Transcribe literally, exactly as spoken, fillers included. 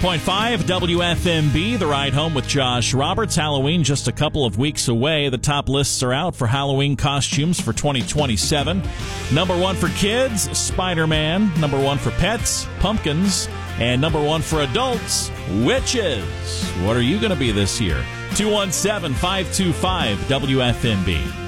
point five W F M B, The Ride Home with Josh Roberts. Halloween just a couple of weeks away. The top lists are out for Halloween costumes for twenty twenty-seven. Number one for kids, Spider-Man. Number one for pets, pumpkins. And number one for adults, witches. What are you going to be this year? two one seven, five two five, W F M B.